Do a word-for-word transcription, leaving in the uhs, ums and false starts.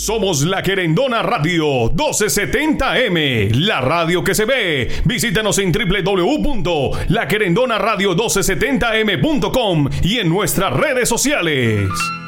Somos La Querendona Radio doce setenta M, la radio que se ve. Visítanos en doble u doble u doble u punto la querendona radio doce setenta m punto com y en nuestras redes sociales.